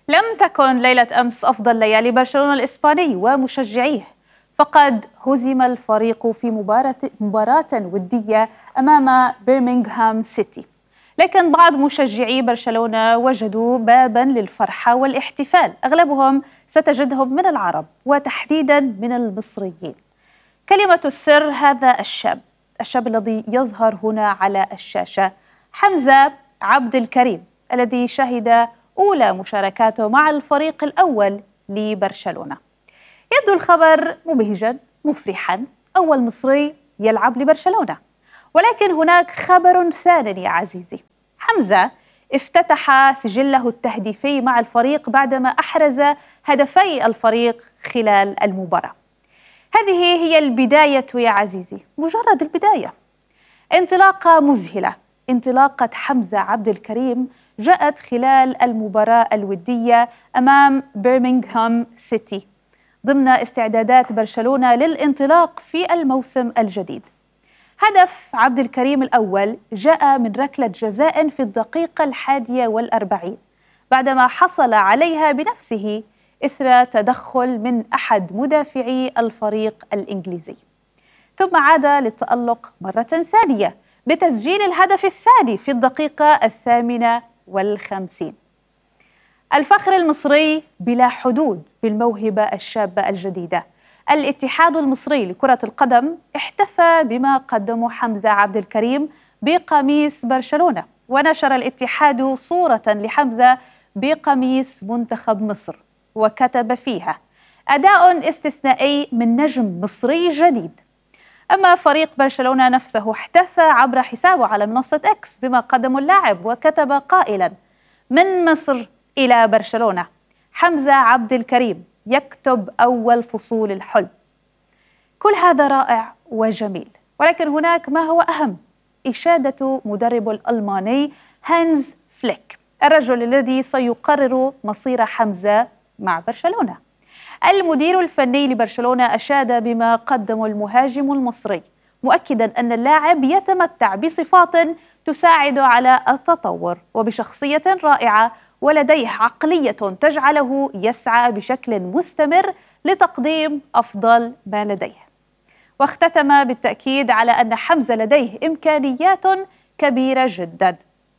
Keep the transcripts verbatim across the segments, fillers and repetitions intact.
لم تكن ليلة أمس أفضل ليالي برشلونة الإسباني ومشجعيه، فقد هزم الفريق في مباراة, مباراة ودية أمام برمنغهام سيتي. لكن بعض مشجعي برشلونة وجدوا باباً للفرحة والاحتفال، أغلبهم ستجدهم من العرب وتحديداً من المصريين. كلمة السر هذا الشاب الشاب الذي يظهر هنا على الشاشة، حمزة عبد الكريم، الذي شهد أولى مشاركاته مع الفريق الأول لبرشلونة. يبدو الخبر مبهجاً مفرحاً، أول مصري يلعب لبرشلونة. ولكن هناك خبر ثان يا عزيزي. حمزة افتتح سجله التهديفي مع الفريق بعدما أحرز هدفي الفريق خلال المباراة. هذه هي البداية يا عزيزي، مجرد البداية. انطلاقة مذهلة، انطلاقة حمزة عبد الكريم جاءت خلال المباراة الودية أمام برمنغهام سيتي ضمن استعدادات برشلونة للانطلاق في الموسم الجديد. هدف عبد الكريم الأول جاء من ركلة جزاء في الدقيقة الحادية والأربعين بعدما حصل عليها بنفسه إثر تدخل من أحد مدافعي الفريق الإنجليزي، ثم عاد للتألق مرة ثانية بتسجيل الهدف الثاني في الدقيقة الثامنة والخمسين. الفخر المصري بلا حدود بالموهبة الشابة الجديدة. الاتحاد المصري لكرة القدم احتفى بما قدمه حمزة عبد الكريم بقميص برشلونة، ونشر الاتحاد صورة لحمزة بقميص منتخب مصر وكتب فيها: أداء استثنائي من نجم مصري جديد. أما فريق برشلونة نفسه احتفى عبر حسابه على منصة إكس بما قدمه اللاعب وكتب قائلا: من مصر إلى برشلونة، حمزة عبد الكريم يكتب أول فصول الحلم. كل هذا رائع وجميل، ولكن هناك ما هو أهم: إشادة مدرب الألماني هانز فليك، الرجل الذي سيقرر مصير حمزة مع برشلونة. المدير الفني لبرشلونة أشاد بما قدمه المهاجم المصري، مؤكدا أن اللاعب يتمتع بصفات تساعد على التطور وبشخصية رائعة، ولديه عقلية تجعله يسعى بشكل مستمر لتقديم أفضل ما لديه. واختتم بالتأكيد على أن حمزة لديه إمكانيات كبيرة جدا.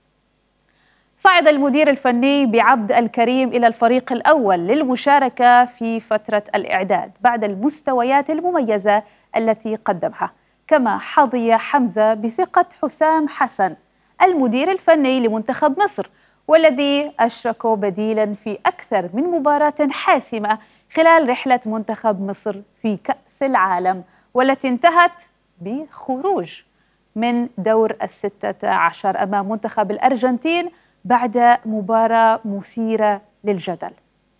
صعد المدير الفني بعبد الكريم إلى الفريق الأول للمشاركة في فترة الإعداد بعد المستويات المميزة التي قدمها، كما حظي حمزة بثقة حسام حسن المدير الفني لمنتخب مصر، والذي أشركه بديلا في أكثر من مباراة حاسمة خلال رحلة منتخب مصر في كأس العالم، والتي انتهت بخروج من دور الستة عشر أمام منتخب الأرجنتين بعد مباراة مثيرة للجدل.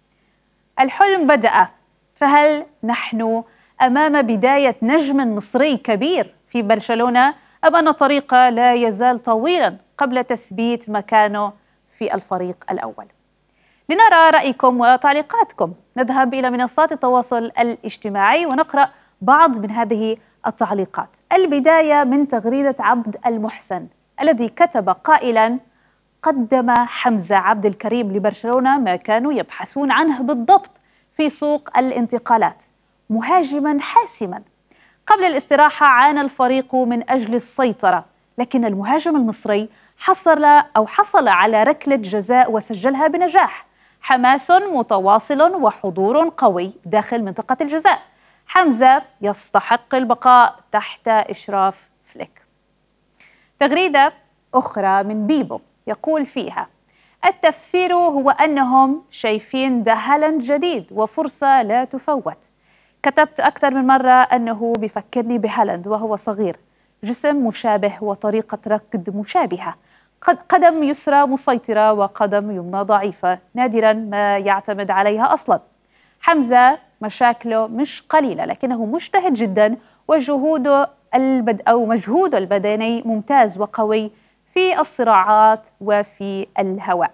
الحلم بدأ، فهل نحن أمام بداية نجم مصري كبير في برشلونة، أم أن الطريق لا يزال طويلا قبل تثبيت مكانه في الفريق الأول؟ لنرى رأيكم وتعليقاتكم. نذهب إلى منصات التواصل الاجتماعي ونقرأ بعض من هذه التعليقات. البداية من تغريدة عبد المحسن الذي كتب قائلا: قدم حمزة عبد الكريم لبرشلونة ما كانوا يبحثون عنه بالضبط في سوق الانتقالات، مهاجما حاسما. قبل الاستراحة عانى الفريق من أجل السيطرة، لكن المهاجم المصري حصل أو حصل على ركلة جزاء وسجلها بنجاح. حماس متواصل وحضور قوي داخل منطقة الجزاء. حمزة يستحق البقاء تحت إشراف فليك. تغريدة أخرى من بيبو يقول فيها: التفسير هو أنهم شايفين ده هالاند جديد وفرصة لا تفوت. كتبت أكثر من مرة أنه بيفكرني بهالاند وهو صغير، جسم مشابه وطريقة ركض مشابهة، قدم يسرى مسيطرة وقدم يمنى ضعيفة، نادرا ما يعتمد عليها أصلا. حمزة مشاكله مش قليلة، لكنه مجتهد جدا، وجهوده البد أو مجهوده البدني ممتاز وقوي في الصراعات وفي الهواء.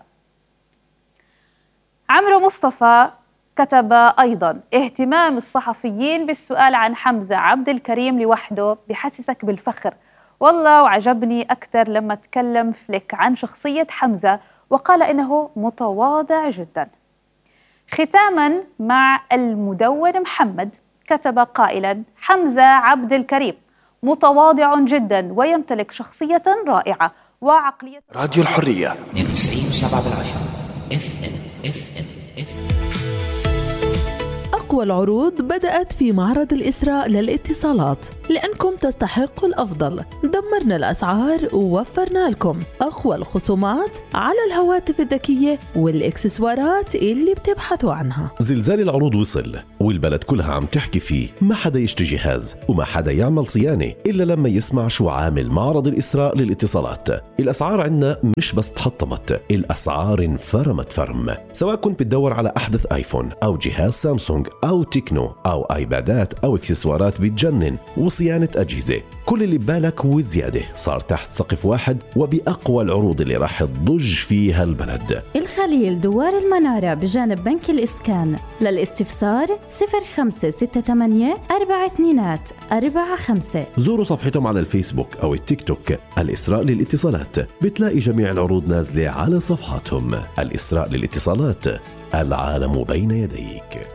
عمرو مصطفى كتب أيضا: اهتمام الصحفيين بالسؤال عن حمزة عبد الكريم لوحده بحسسك بالفخر، والله وعجبني أكثر لما تكلم فليك عن شخصية حمزة وقال إنه متواضع جدا. ختاما مع المدون محمد، كتب قائلا: حمزة عبد الكريم متواضع جدا ويمتلك شخصية رائعة وعقلية. راديو الحرية اثنين وتسعين سبعة بالعشرة اف ام اف ام اف أقوى العروض بدأت في معرض الإسراء للاتصالات، لأنكم تستحقوا الأفضل. دمرنا الأسعار ووفرنا لكم أقوى الخصومات على الهواتف الذكية والإكسسوارات اللي بتبحثوا عنها. زلزال العروض وصل والبلد كلها عم تحكي فيه. ما حدا يشتري جهاز وما حدا يعمل صيانة إلا لما يسمع شو عامل معرض الإسراء للاتصالات. الأسعار عنا مش بس تحطمت، الأسعار انفرمت فرم. سواء كنت بتدور على أحدث آيفون أو جهاز سامسونج أو تكنو أو آيبادات أو إكسسوارات بتجنن وصيانة أجهزة، كل اللي ببالك وزيادة صار تحت سقف واحد وبأقوى العروض اللي راح تضج فيها البلد. الخليل دوار المنارة بجانب بنك الإسكان. للاستفسار صفر خمسة ستة ثمانية أربعة اثنين أربعة خمسة. زوروا صفحتهم على الفيسبوك أو التيك توك الإسراء للاتصالات، بتلاقي جميع العروض نازلة على صفحاتهم. الإسراء للاتصالات، العالم بين يديك.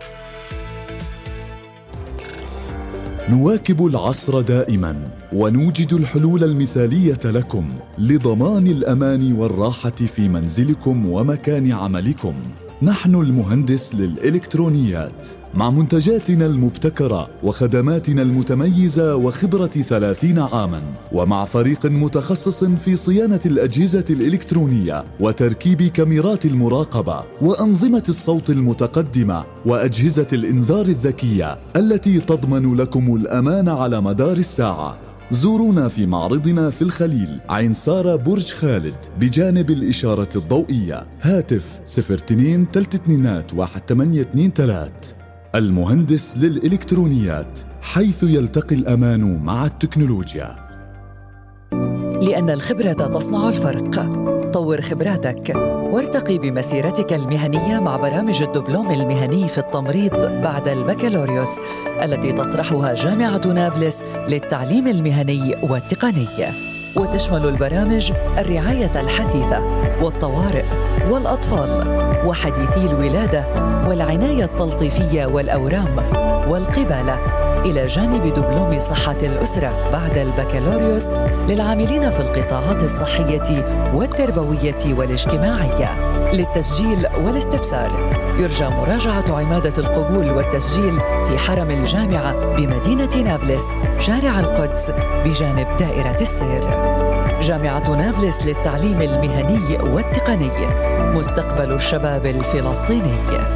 نواكب العصر دائما ونوجد الحلول المثالية لكم لضمان الأمان والراحة في منزلكم ومكان عملكم. نحن المهندس للإلكترونيات، مع منتجاتنا المبتكرة وخدماتنا المتميزة وخبرة ثلاثين عاماً، ومع فريق متخصص في صيانة الأجهزة الإلكترونية وتركيب كاميرات المراقبة وأنظمة الصوت المتقدمة وأجهزة الإنذار الذكية التي تضمن لكم الأمان على مدار الساعة. زورونا في معرضنا في الخليل، عين سارة برج خالد بجانب الإشارة الضوئية. هاتف صفر اثنين ثلاثة اثنين واحد ثمانية اثنين ثلاثة. المهندس للإلكترونيات، حيث يلتقي الأمان مع التكنولوجيا. لأن الخبرة تصنع الفرق. طور خبراتك وارتقي بمسيرتك المهنية مع برامج الدبلوم المهني في التمريض بعد البكالوريوس التي تطرحها جامعة نابلس للتعليم المهني والتقني، وتشمل البرامج الرعاية الحثيثة والطوارئ والأطفال وحديثي الولادة والعناية التلطيفية والأورام والقبالة، إلى جانب دبلوم صحة الأسرة بعد البكالوريوس للعاملين في القطاعات الصحية والتربوية والاجتماعية. للتسجيل والاستفسار يرجى مراجعة عمادة القبول والتسجيل في حرم الجامعة بمدينة نابلس، شارع القدس بجانب دائرة السير. جامعة نابلس للتعليم المهني والتقني، مستقبل الشباب الفلسطيني.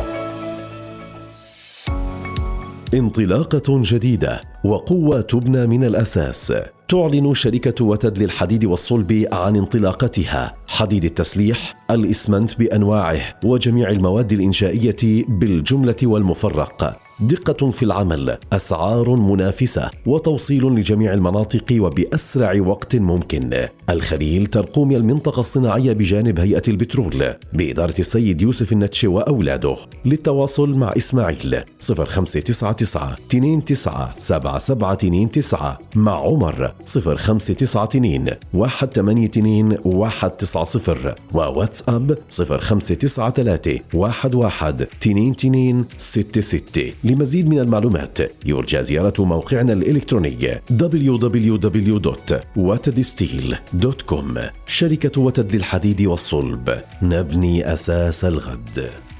انطلاقة جديدة وقوة تبنى من الأساس. تعلن شركة وتد للحديد والصلب عن انطلاقتها. حديد التسليح، الإسمنت بأنواعه وجميع المواد الإنشائية بالجملة والمفرق. دقة في العمل، أسعار منافسة، وتوصيل لجميع المناطق وبأسرع وقت ممكن. الخليل ترقوم المنطقة الصناعية بجانب هيئة البترول بإدارة السيد يوسف النتشي وأولاده. للتواصل مع إسماعيل صفر خمسة تسعة تسعة اثنين تسعة سبعة سبعة اثنين تسعة، مع عمر صفر خمسة تسعة اثنين واحد ثمانية اثنين واحد تسعة صفر، وواتساب صفر خمسة تسعة ثلاثة واحد واحد اثنين اثنين ستة ستة. لمزيد من المعلومات يرجى زيارة موقعنا الإلكتروني دبليو دبليو دبليو دوت وتد ستيل دوت كوم. شركة وتد للحديد والصلب، نبني أساس الغد.